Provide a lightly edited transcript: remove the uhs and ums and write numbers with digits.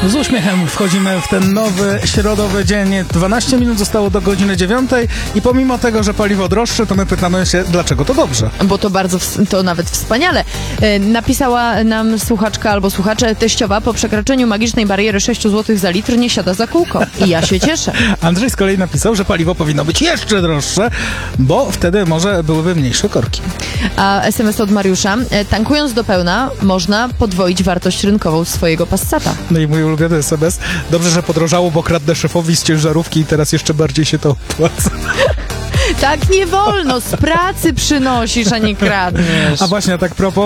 Z uśmiechem wchodzimy w ten nowy środowy dzień. 12 minut zostało do godziny 9 i pomimo tego, że paliwo droższe, to my pytamy się, dlaczego to dobrze. Bo to to nawet wspaniale. Napisała nam słuchaczka albo słuchacze, teściowa, po przekroczeniu magicznej bariery 6 zł za litr nie siada za kółko. I ja się cieszę. Andrzej z kolei napisał, że paliwo powinno być jeszcze droższe, bo wtedy może byłyby mniejsze korki. A SMS od Mariusza. Tankując do pełna, można podwoić wartość rynkową swojego Passata. No i mój ulubiony SMS. Dobrze, że podrożało, bo kradnę szefowi z ciężarówki i teraz jeszcze bardziej się to opłaca. Tak nie wolno, z pracy przynosisz, a nie kradniesz. A właśnie, a tak propos,